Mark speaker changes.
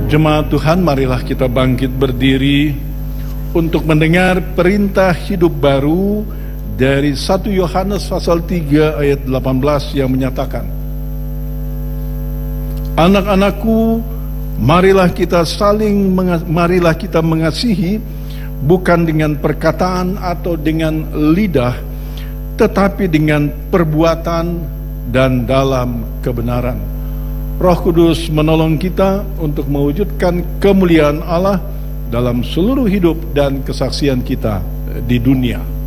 Speaker 1: Jemaat Tuhan, marilah kita bangkit berdiri untuk mendengar perintah hidup baru dari 1 Yohanes pasal 3 ayat 18 yang menyatakan, anak-anakku, marilah kita mengasihi, bukan dengan perkataan atau dengan lidah, tetapi dengan perbuatan dan dalam kebenaran. Roh Kudus menolong kita untuk mewujudkan kemuliaan Allah dalam seluruh hidup dan kesaksian kita di dunia.